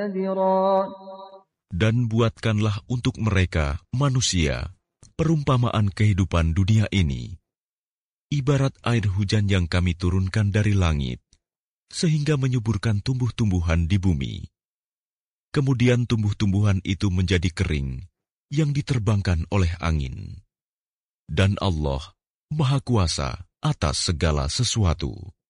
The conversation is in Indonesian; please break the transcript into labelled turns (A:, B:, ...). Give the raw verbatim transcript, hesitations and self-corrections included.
A: Dan buatkanlah untuk mereka, manusia, perumpamaan kehidupan dunia ini, ibarat air hujan yang kami turunkan dari langit, sehingga menyuburkan tumbuh-tumbuhan di bumi. Kemudian tumbuh-tumbuhan itu menjadi kering, yang diterbangkan oleh angin. Dan Allah Maha Kuasa atas segala sesuatu.